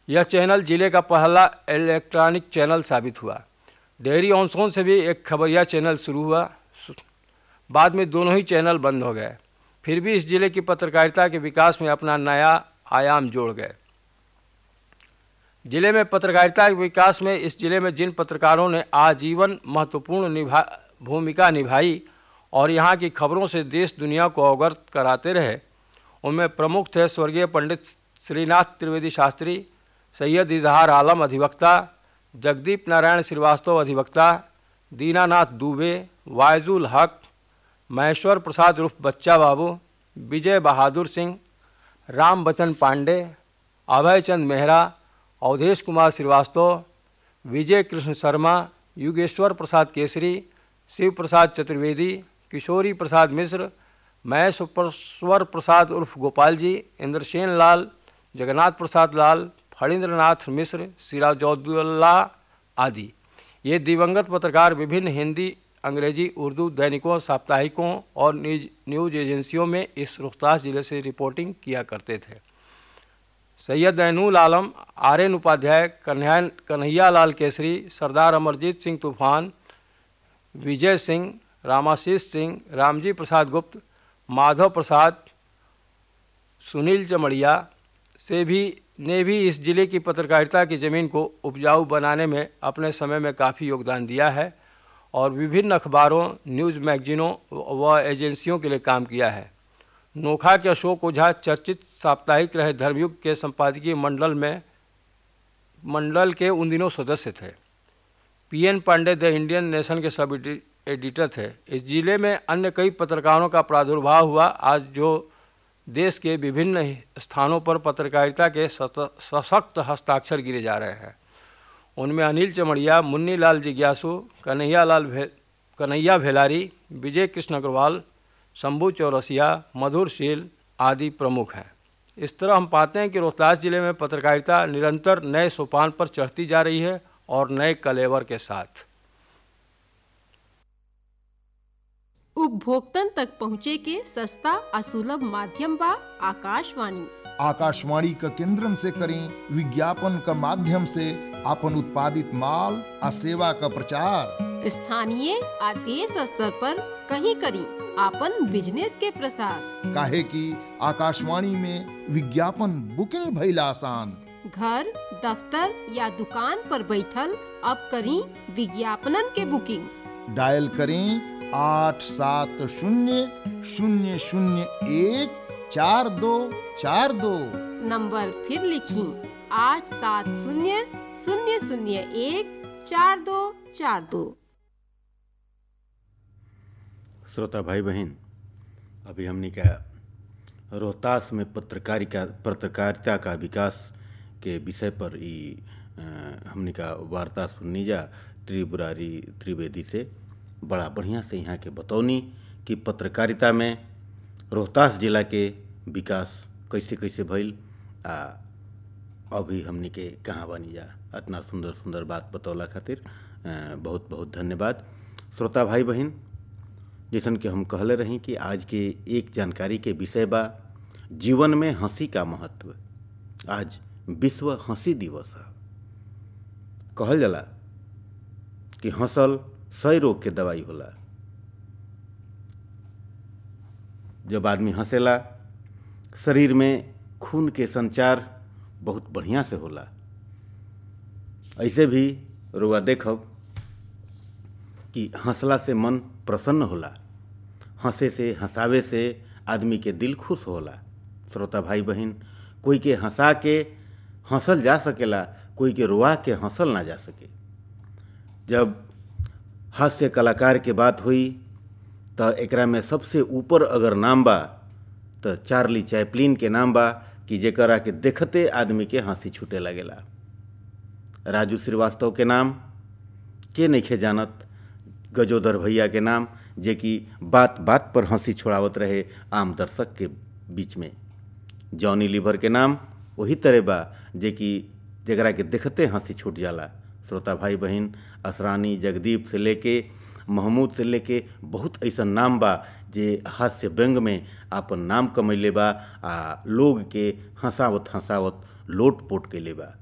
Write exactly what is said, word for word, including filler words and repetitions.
यह चैनल जिले का पहला इलेक्ट्रॉनिक चैनल साबित हुआ। डेयरी ऑन सोन से भी एक खबरिया चैनल शुरू हुआ। बाद में दोनों ही चैनल बंद हो गए, फिर भी इस जिले की पत्रकारिता के विकास में अपना नया आयाम जोड़ गए। जिले में पत्रकारिता के विकास में इस जिले में जिन पत्रकारों ने आजीवन महत्वपूर्ण निभा भूमिका निभाई और यहाँ की खबरों से देश दुनिया को अवगत कराते रहे, उनमें प्रमुख थे स्वर्गीय पंडित श्रीनाथ त्रिवेदी शास्त्री, सैयद इजहार आलम अधिवक्ता, जगदीप नारायण श्रीवास्तव अधिवक्ता, दीनानाथ दुबे, वायजुल हक, महेश्वर प्रसाद उर्फ बच्चा बाबू, विजय बहादुर सिंह, राम बचन पांडे, अभय चंद मेहरा, अवधेश कुमार श्रीवास्तव, विजय कृष्ण शर्मा, युगेश्वर प्रसाद केसरी, शिव प्रसाद चतुर्वेदी, किशोरी प्रसाद मिश्र, महेश्वर प्रसाद उर्फ गोपाल जी, इंद्रसेन लाल, जगन्नाथ प्रसाद लाल, फणींद्रनाथ मिश्र, सिराजुद्दौला आदि। ये दिवंगत पत्रकार विभिन्न हिंदी, अंग्रेजी, उर्दू दैनिकों, साप्ताहिकों और न्यूज एजेंसियों में इस रोहतास जिले से रिपोर्टिंग किया करते थे। सैयद ऐनुल आलम, आर एन उपाध्याय, कन्हैया कन्हैया लाल केसरी, सरदार अमरजीत सिंह तूफान, विजय सिंह, रामाशीष सिंह, रामजी प्रसाद गुप्त, माधव प्रसाद, सुनील चमड़िया से भी ने भी इस जिले की पत्रकारिता की ज़मीन को उपजाऊ बनाने में अपने समय में काफ़ी योगदान दिया है और विभिन्न अखबारों, न्यूज़ मैगजीनों व एजेंसियों के लिए काम किया है। नोखा के अशोक ओझा चर्चित साप्ताहिक रहे धर्मयुग के संपादकीय मंडल में मंडल के उन दिनों सदस्य थे। पी एन पांडे द इंडियन नेशन के सब एडिटर थे। इस जिले में अन्य कई पत्रकारों का प्रादुर्भाव हुआ। आज जो देश के विभिन्न स्थानों पर पत्रकारिता के सशक्त हस्ताक्षर गिरे जा रहे हैं, उनमें अनिल चमड़िया, मुन्नी लाल जिज्ञासु, कन्हैया लाल भे कन्हैया भेलारी, विजय कृष्ण अग्रवाल, शंभू चौरसिया, मधुरशील आदि प्रमुख हैं। इस तरह हम पाते हैं कि रोहतास जिले में पत्रकारिता निरंतर नए सोपान पर चढ़ती जा रही है और नए कलेवर के साथ। उपभोक्तन तक पहुँचे के सस्ता और सुलभ माध्यम बा आकाशवाणी। आकाशवाणी का केंद्रन से करें विज्ञापन का माध्यम से अपन उत्पादित माल और सेवा का प्रचार। स्थानीय आ देश स्तर पर कहीं करी आपन बिजनेस के प्रसार। काहे कि आकाशवाणी में विज्ञापन बुकिंग भइल आसान। घर, दफ्तर या दुकान पर बैठल अब करी विज्ञापनन के बुकिंग। डायल करें आठ सात शून्य शून्य शून्य एक चार दो चार दो। नंबर फिर लिखी आठ सात शून्य शून्य शून्य एक चार दो चार दो। श्रोता भाई बहन, अभी हमने क्या रोहतास में पत्रकारिता पत्रकारिता का विकास के विषय पर ही हमने का वार्ता सुननी जा त्रिपुरारी त्रिवेदी से। बड़ा बढ़िया से यहाँ के बतौनी कि पत्रकारिता में रोहतास जिला के विकास कैसे कैसे भइल आ अभी हमने के कहाँ बनी जा। इतना सुंदर सुंदर बात बतौला खातिर बहुत बहुत धन्यवाद। श्रोता भाई बहन, जैसन कि हम कहले रही कि आज के एक जानकारी के विषय बा जीवन में हंसी का महत्व। आज विश्व हंसी दिवस है। कहल जाला कि हंसल सही रोग के दवाई होला। जब आदमी हंसेला शरीर में खून के संचार बहुत बढ़िया से होला। ऐसे भी रुआ देखब कि हंसला से मन प्रसन्न होला। हंसे से हंसावे से आदमी के दिल खुश होला। श्रोता भाई बहन, कोई के हंसा के हंसल जा सकेला, कोई के रुआ के हंसल ना जा सके। जब हास्य कलाकार के बात हुई तो एकरा में सबसे ऊपर अगर नाम बा तो चार्ली चैपलिन के नाम बा कि जेकरा के देखते आदमी के हंसी छूटे लगेला। राजू श्रीवास्तव के नाम के नइखे जानत। गजोधर भैया के नाम जे कि बात बात पर हंसी छोड़ावत रहे आम दर्शक के बीच में। जॉनी लीवर के नाम वही तरह बा जे कि जेकरा के देखते हंसी छूट जाला। श्रोता भाई बहन, असरानी, जगदीप से लेके महमूद से लेके बहुत ऐसा नाम बा जे हास्य व्यंग में आपन नाम कमैले बा आ लोग के हंसावत हंसावत लोट पोट के ले बा।